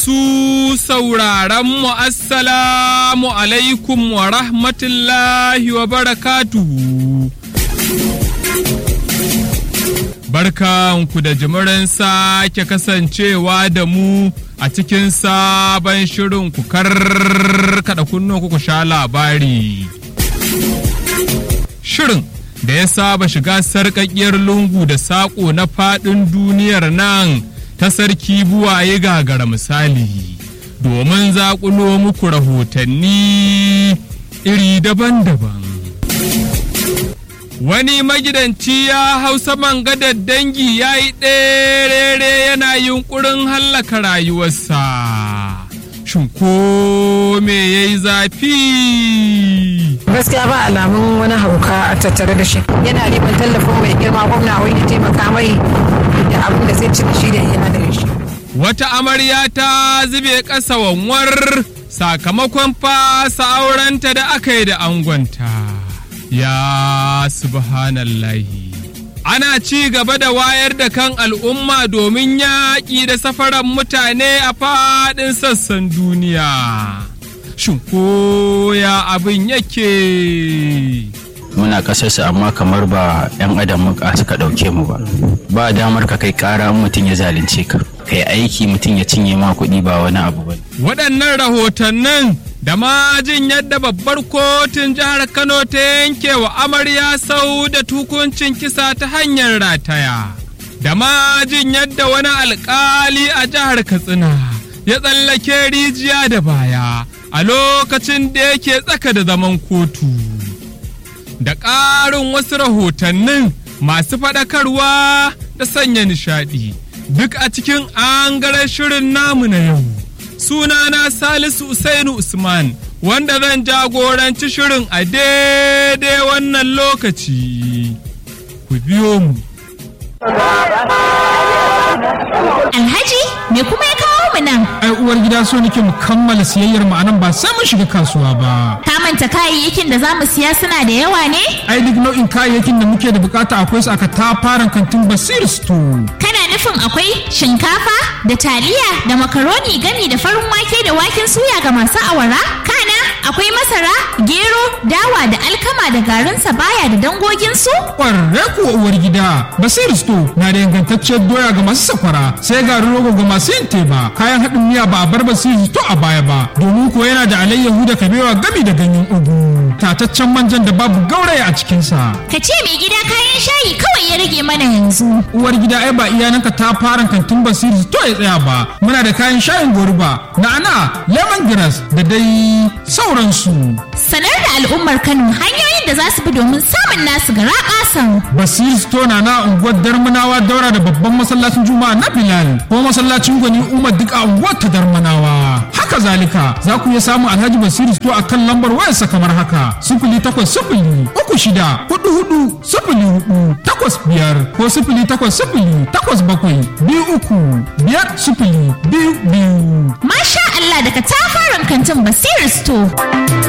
Su sauraronmu assalamu alaikum wa rahmatullahi wa barakatuhu. Barkanku da jimirin sake kasancewa da mu a cikin sabon shirin ku karkada kunnuwanku ku sha labari. Shirin da ya saba shiga sarƙaƙiyar lungu da saƙo na faɗin duniyar nan ta sarki buwaye gagara misali domin zaƙulo muku rahotanni iri daban-daban. Wani magidanci ya hau saman gadar dangi ya yi ɗerere yana yunƙurin hallaka rayuwarsa. Shin ko me ya yi zafi? Gaskiya ba alamun wani hauka a tattare da shi. Yana neman tallafin mai girma gwamna wai ya taimaka mai da abin da zai ci da shi da iyalin shi. Wata amarya ta zube ƙasa wanwar sakamakon fasa aurenta da aka yi da angonta. Ya subhanallahi. Ana ci gaba da wayar da kan al'umma domin yaƙi da safaran mutane a faɗin sassan duniya. Shin ko ya abin yake? Muna kasarsa amma kamar ba 'yan adam suka ɗauke mu ba. Ba damar ka kai ƙara mutum ya zalunce ka. Kai aiki mutum ya cinye ma kuɗi ba wani abu ba. Waɗannan rahotannin da ma jin yadda babbar kotun jihar Kano ta yanke wa amarya sau da hukuncin kisa ta hanyar rataya. Da ma jin yadda wani alƙali a jihar Katsina ya tsallake rijiya da baya a lokacin da yake tsaka da zaman kotu. Da ƙarin wasu rahotannin masu faɗakarwa da sanya nishaɗi duk a cikin angaren shirin namu na yau. Sunana Salisu Usainu Usman wanda zan jagoranci shirin a daidai wannan lokaci. Ku biyo mu. Alhaji, me kuma ya kawo mu nan? Ai uwar gida so nake mu kammala siyayyar mu anan ba sai mun shiga kasuwa ba. Ka manta kayayyakin da zamu siya suna da yawa ne? Ai duk nau'in kayayyakin da muke da bukata akwai su aka tafaran kantin Basir Store. Kana nufin akwai shinkafa da taliya da makaroni gami da farin wake da waken suya ga masu awara? Kana akwai masara, gero, dawa da alkama da garin sabaya da dangogin su? Ƙwararre kuwa uwar gida, Basir Store na da ingantacciyar doya ga masu sakwara, sai garin rogo ga masu yin teba. Kayan haɗin miya ba a bar Basir Store a baya ba, domin ko yana da alayyahu da kabewa gami da ganyen ugu. Tataccen manjan da babu gauraya a cikinsa. Ka ce mai gida kayan shayi kawai ya rage mana yanzu. Uwar gida ai ba iyananka ta fara kantin Basir Store ya tsaya ba. Muna da kayan shayin goruba, na'ana, lemongrass da dai sauransu. Sanar da al'ummar Kano hanyoyin da za su bi domin samun nasu garaɓasan. Basir Store na unguwar Darmanawa daura da babban masallacin Juma'a na Bilal ko masallacin Gwani Umar duk a unguwar ta Darmanawa. Haka zalika za ku iya samun Alhaji Basir Store a kan lambar wayarsa kamar haka: 0800 36 44 04 85 ko 0800 87 23 502. Masha Allah daga tafaran kantin Basir Store.